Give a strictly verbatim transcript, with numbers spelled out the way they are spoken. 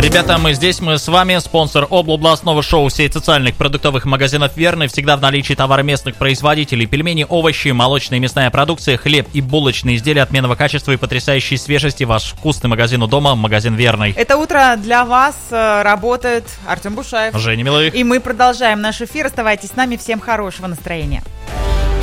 Ребята, мы здесь, мы с вами, спонсор областного шоу, сеть социальных продуктовых магазинов «Верный». Всегда в наличии товары местных производителей: пельмени, овощи, молочная и мясная продукция, хлеб и булочные изделия отменного качества и потрясающей свежести. Ваш вкусный магазин у дома, магазин «Верный». Это утро для вас работает Артем Бушаев, Женя Милых. И мы продолжаем наш эфир. Оставайтесь с нами. Всем хорошего настроения.